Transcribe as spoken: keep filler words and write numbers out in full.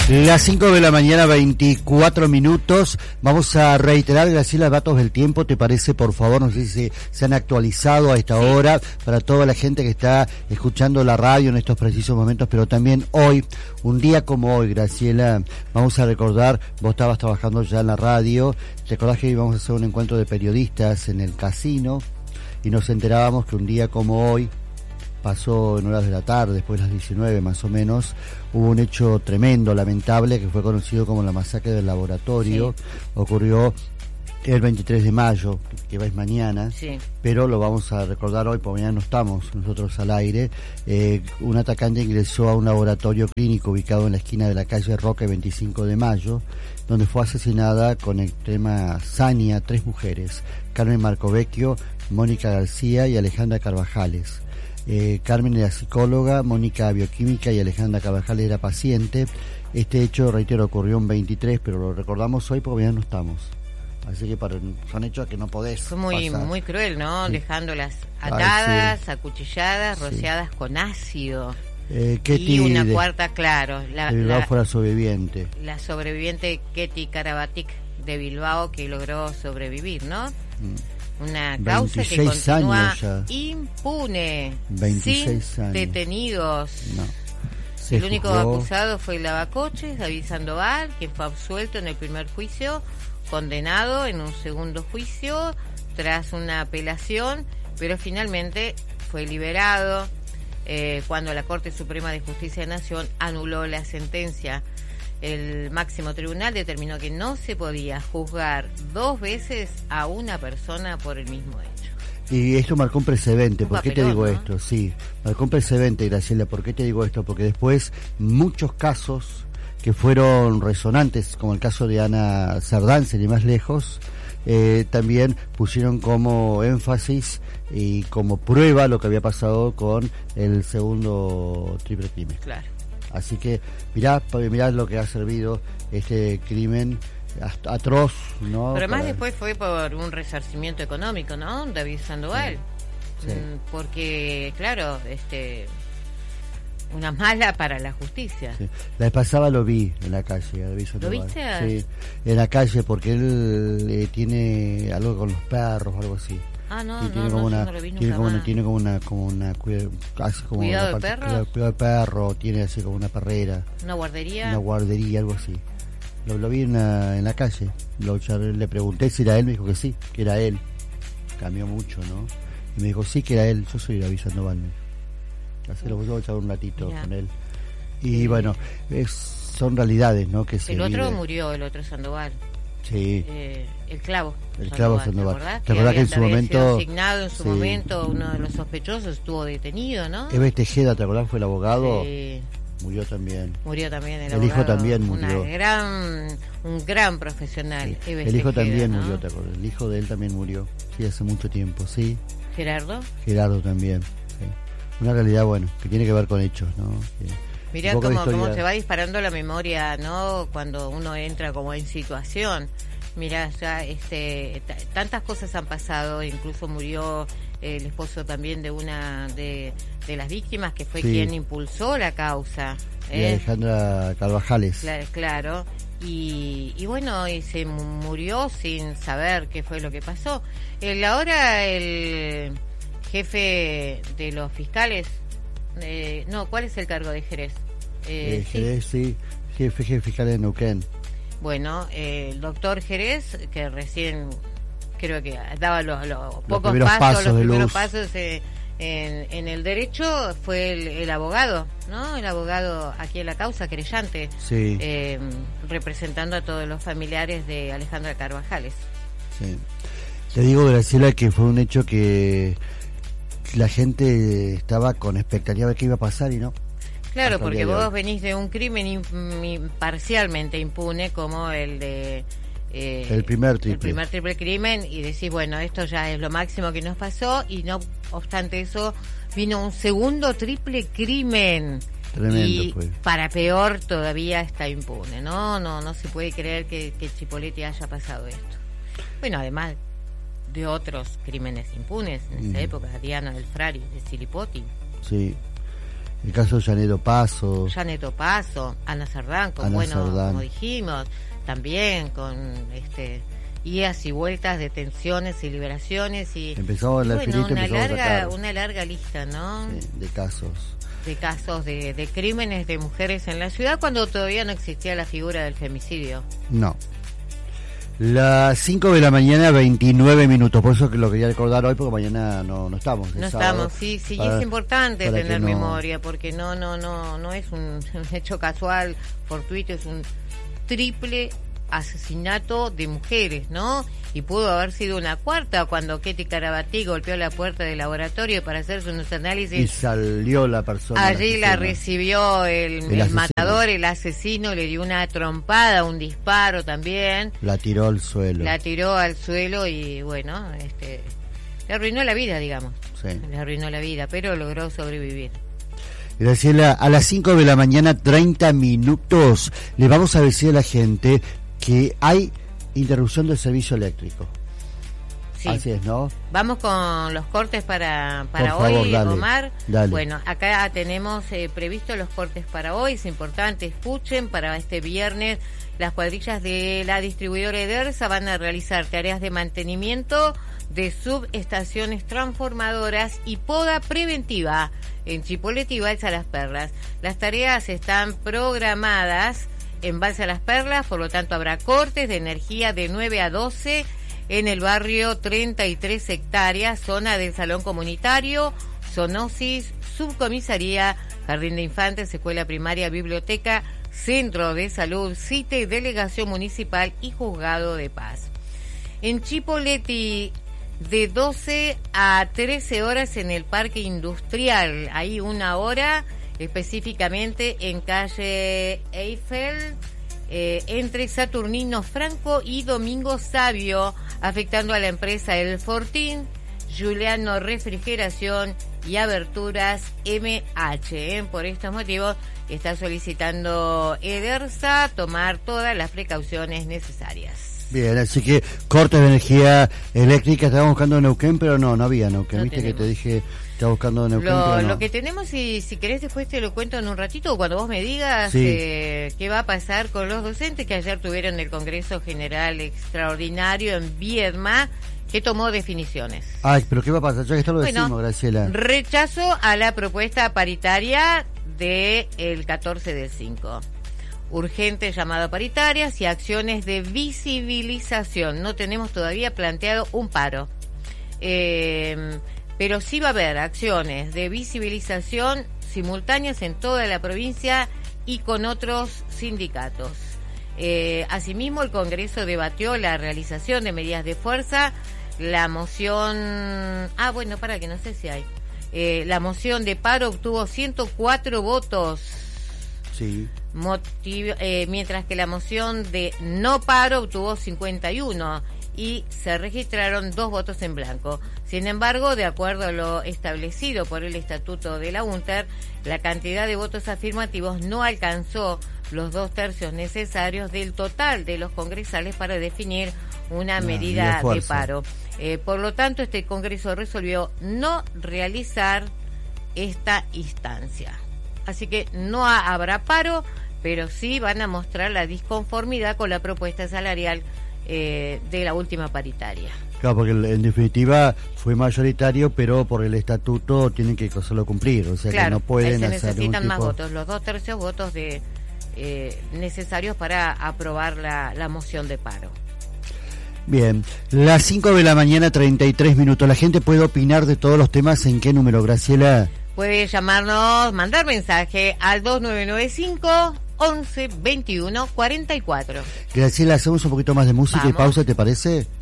Las cinco de la mañana, veinticuatro minutos. Vamos a reiterar, Graciela, datos del tiempo, ¿te parece? Por favor, no sé si se han actualizado a esta hora para toda la gente que está escuchando la radio en estos precisos momentos, pero también hoy, un día como hoy, Graciela, vamos a recordar, vos estabas trabajando ya en la radio, ¿te acordás que íbamos a hacer un encuentro de periodistas en el casino? Y nos enterábamos que un día como hoy, pasó en horas de la tarde, después de las diecinueve más o menos, hubo un hecho tremendo, lamentable, que fue conocido como la masacre del laboratorio. Sí. Ocurrió el veintitrés de mayo, que va es mañana, sí. Pero lo vamos a recordar hoy, porque mañana no estamos nosotros al aire. Eh, un atacante ingresó a un laboratorio clínico ubicado en la esquina de la calle Roca veinticinco de mayo, donde fue asesinada con extrema saña tres mujeres, Carmen Marcovecchio, Mónica García y Alejandra Carvajales. Eh, Carmen era psicóloga, Mónica bioquímica y Alejandra Carvajal era paciente. Este hecho, reitero, ocurrió un veintitrés, pero lo recordamos hoy porque ya no estamos. Así que para, son hechos que no podés Fue muy pasar. muy cruel, ¿no? Sí. Dejándolas atadas, Ay, sí. acuchilladas, rociadas sí. con ácido. Eh, Ketty y una de, cuarta, claro. La, de Bilbao la, fue la sobreviviente. La sobreviviente Ketty Karabatic de Bilbao, que logró sobrevivir, ¿no? Mm. Una causa que continúa impune, veintiséis sin años. detenidos. No. El único jugó... acusado fue el lavacoches, David Sandoval, quien fue absuelto en el primer juicio, condenado en un segundo juicio tras una apelación, pero finalmente fue liberado eh, cuando la Corte Suprema de Justicia de la Nación anuló la sentencia. El máximo tribunal determinó que no se podía juzgar dos veces a una persona por el mismo hecho. Y esto marcó un precedente. Un ¿Por papelón, qué te digo ¿no? esto? Sí, marcó un precedente, Graciela. ¿Por qué te digo esto? Porque después muchos casos que fueron resonantes, como el caso de Ana Sardán, sin ir más lejos, eh, también pusieron como énfasis y como prueba lo que había pasado con el segundo triple crimen. Claro. Así que mirá, mirá lo que ha servido este crimen atroz, ¿no? Pero además Para... después fue por un resarcimiento económico, ¿no? David Sandoval. Sí, sí. Porque, claro, este una mala para la justicia. Sí. La vez pasada lo vi en la calle, David Sandoval. ¿Lo viste? Sí, en la calle, porque él eh, tiene algo con los perros o algo así. Ah, no, y tiene no, como no, una, no lo vi nunca tiene como más. una, tiene como una, como una, casi como ¿Cuidado una de parte, perros? Cuidado de perro, tiene así como una perrera. ¿Una guardería? Una guardería, algo así. Lo, lo vi en la, en la calle, lo, ya le pregunté si era él, me dijo que sí, que era él. Cambió mucho, ¿no? Y me dijo, sí, que era él, yo soy David Sandoval. Así lo voy a echar un ratito Mirá. con él. Y bueno, es, son realidades, ¿no? Que se El otro vive. murió, el otro Sandoval. Sí. Eh, el clavo. El clavo Sandoval. ¿Te acordás? ¿Te acordás que, que en su momento... asignado en su sí. momento uno de los sospechosos estuvo detenido, ¿no? Eve Tejeda, ¿te acordás? Fue el abogado. Sí. Murió también. Murió también el, el abogado. hijo también murió. Una gran, un gran profesional. Sí. Eve el hijo Tejeda, también ¿no? murió, ¿te acordás? El hijo de él también murió. Sí, hace mucho tiempo, sí. ¿Gerardo? Gerardo también, sí. Una realidad, bueno, que tiene que ver con hechos, ¿no? Sí. Mirá cómo, cómo se va disparando la memoria, ¿no? Cuando uno entra como en situación. Mirá, ya este, t- tantas cosas han pasado, incluso murió el esposo también de una de, de las víctimas, que fue sí. quien impulsó la causa. ¿eh? Alejandra Carvajales. Claro, claro. Y, y bueno, y se murió sin saber qué fue lo que pasó. El, ahora el jefe de los fiscales, eh, no, ¿cuál es el cargo de Jerez? Eh, eh, Jerez, sí, sí jefe, jefe fiscal de Neuquén. Bueno, eh, el doctor Jerez, que recién creo que daba los, los pocos los pasos, pasos los de primeros luz. pasos eh, en, en el derecho, fue el, el abogado, ¿no? El abogado aquí en la causa, querellante, sí. eh, representando a todos los familiares de Alejandra Carvajales. Sí. Te digo, Graciela, que fue un hecho que la gente estaba con expectativa de qué iba a pasar y no. Claro, porque vos venís de un crimen in, parcialmente impune como el de eh, el primer triple el primer triple crimen, y decís, bueno, esto ya es lo máximo que nos pasó, y no obstante eso vino un segundo triple crimen. Tremendo, y pues. Para peor todavía está impune. No, no, no se puede creer que, que Chipoleti haya pasado esto. Bueno, además de otros crímenes impunes en esa mm. época, Diana del Frari, de Silipoti. Sí. El caso de Janet Opaso. Janet Opaso, Ana Sardán, con, Ana bueno, Sardán. como dijimos, también con este idas y vueltas, detenciones y liberaciones y, empezamos y la bueno, filita, una empezamos larga, a sacar. una larga lista, ¿no? Sí, de casos. De casos de, de crímenes de mujeres en la ciudad cuando todavía no existía la figura del femicidio. No. Las cinco de la mañana, veintinueve minutos. Por eso que lo quería recordar hoy, porque mañana no, no estamos. No sábado, estamos, sí, sí, para, y es importante tener no... memoria, porque no, no, no, no es un, un hecho casual, fortuito, es un triple asesinato de mujeres, ¿no? Y pudo haber sido una cuarta cuando Ketty Karabatí golpeó la puerta del laboratorio para hacerse unos análisis. Y salió la persona. Allí la recibió el, el, el matador, el asesino, le dio una trompada, un disparo también. La tiró al suelo. La tiró al suelo y bueno, este, le arruinó la vida, digamos. Sí. Le arruinó la vida, pero logró sobrevivir. Graciela, a las cinco de la mañana, treinta minutos, le vamos a decir a la gente que hay interrupción del servicio eléctrico. Sí. Así es, ¿no? Vamos con los cortes para, para Por hoy, favor, dale, Omar. Dale. Bueno, acá tenemos eh, previsto los cortes para hoy. Es importante, escuchen, para este viernes las cuadrillas de la distribuidora Edersa van a realizar tareas de mantenimiento de subestaciones transformadoras y poda preventiva en Chipoleti y Balsa Las Perlas. Las tareas están programadas en Balsa Las Perlas, por lo tanto habrá cortes de energía de nueve a doce en el barrio treinta y tres hectáreas, zona del salón comunitario, zoonosis, subcomisaría, jardín de infantes, escuela primaria, biblioteca, centro de salud, CITE, delegación municipal y juzgado de paz. En Chipoleti, de doce a trece horas en el parque industrial, ahí una hora específicamente en calle Eiffel, eh, entre Saturnino Franco y Domingo Sabio, afectando a la empresa El Fortín, Juliano Refrigeración y Aberturas M H. ¿eh? Por estos motivos está solicitando Edersa tomar todas las precauciones necesarias. Bien, así que cortes de energía eléctrica. Estábamos buscando Neuquén, pero no, no había Neuquén. No Viste tenemos. que te dije, estaba buscando Neuquén, Lo, pero no. lo que tenemos, y si querés después te lo cuento en un ratito, cuando vos me digas Sí. eh, qué va a pasar con los docentes que ayer tuvieron el Congreso General Extraordinario en Viedma, que tomó definiciones. Ay, pero ¿qué va a pasar? Ya que esto lo Bueno, decimos, Graciela. Rechazo a la propuesta paritaria del catorce del cinco. Urgente llamado a paritarias y acciones de visibilización. No tenemos todavía planteado un paro. Eh, pero sí va a haber acciones de visibilización simultáneas en toda la provincia y con otros sindicatos. Eh, asimismo, el Congreso debatió la realización de medidas de fuerza, la moción... Ah, bueno, para que no sé si hay. Eh, la moción de paro obtuvo ciento cuatro votos. Sí. Motiv- eh, mientras que la moción de no paro obtuvo cincuenta y uno y se registraron dos votos en blanco. Sin embargo, de acuerdo a lo establecido por el estatuto de la UNTER, la cantidad de votos afirmativos no alcanzó los dos tercios necesarios del total de los congresales para definir una no, medida de paro. Eh, por lo tanto, este Congreso resolvió no realizar esta instancia. Así que no ha, habrá paro, pero sí van a mostrar la disconformidad con la propuesta salarial eh, de la última paritaria. Claro, porque en definitiva fue mayoritario, pero por el estatuto tienen que hacerlo cumplir, o sea claro, que no pueden se hacer necesitan un más tipo... votos, los dos tercios votos de eh, necesarios para aprobar la, la moción de paro. Bien, las cinco de la mañana, treinta y tres minutos. La gente puede opinar de todos los temas. ¿En qué número, Graciela? Puede llamarnos, mandar mensaje al dos nueve nueve cinco, once, veintiuno, cuarenta y cuatro. Graciela, hacemos un poquito más de música. Vamos. Y pausa, ¿te parece?